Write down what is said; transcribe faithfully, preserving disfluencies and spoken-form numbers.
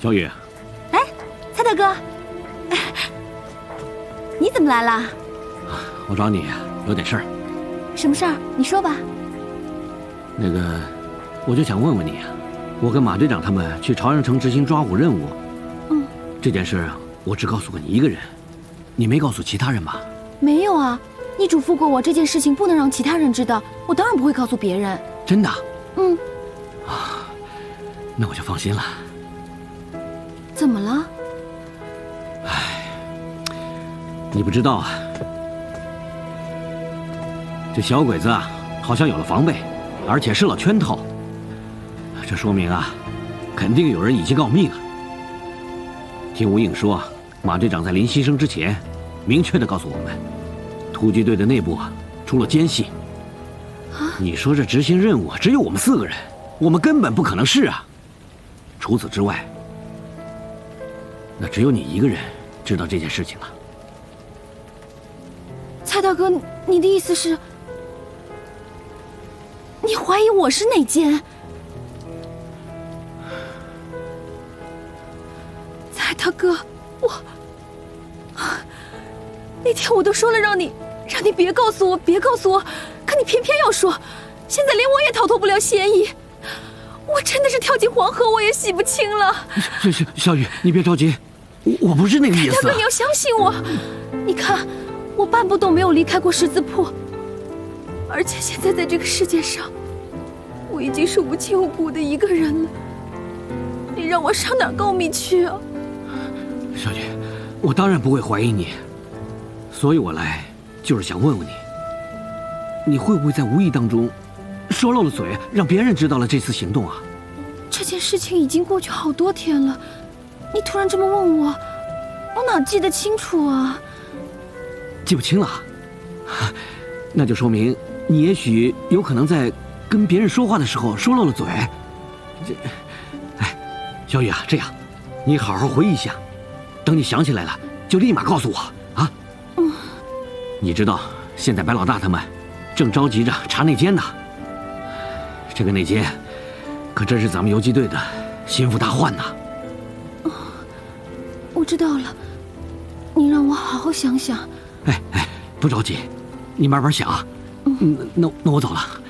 小雨， 哎，蔡大哥，你怎么来了？ 我找你有点事儿。 什么事儿？你说吧。 那个，我就想问问你啊，我跟马队长他们去朝阳城执行抓捕任务， 嗯， 这件事我只告诉过你一个人，你没告诉其他人吧？ 没有啊，你嘱咐过我这件事情不能让其他人知道，我当然不会告诉别人。 真的？ 嗯。 啊，那我就放心了。 怎么了？ 唉，你不知道啊，这小鬼子啊，好像有了防备，而且设了圈套。这说明啊，肯定有人已经告密了。听吴影说，马队长在临牺牲之前，明确地告诉我们，突击队的内部啊出了奸细。 啊？ 你说这执行任务只有我们四个人，我们根本不可能是啊。除此之外，那只有你一个人知道这件事情了。 蔡大哥，你的意思是，你怀疑我是内奸？蔡大哥，我那天我都说了让你让你别告诉我，别告诉我，可你偏偏要说，现在连我也逃脱不了嫌疑。我真的是跳进黄河我也洗不清了。 小小小雨，你别着急，我我不是那个意思。 大哥，你要相信我。你看，我半步都没有离开过十字铺，而且现在在这个世界上，我已经是无亲无故的一个人了。你让我上哪儿告密去啊？ 小雨，我当然不会怀疑你，所以我来就是想问问你，你会不会在无意当中说漏了嘴，让别人知道了这次行动啊？ 这件事情已经过去好多天了，你突然这么问我，我哪记得清楚啊？ 记不清了，那就说明你也许有可能在跟别人说话的时候说漏了嘴。这，哎，小雨啊，这样，你好好回忆一下，等你想起来了，就立马告诉我啊。 嗯。 你知道现在白老大他们正着急着查内奸呢。这个内奸，可真是咱们游击队的心腹大患呐！ 哦，我知道了，你让我好好想想。 哎哎，不着急，你慢慢想啊。嗯，那那我走了。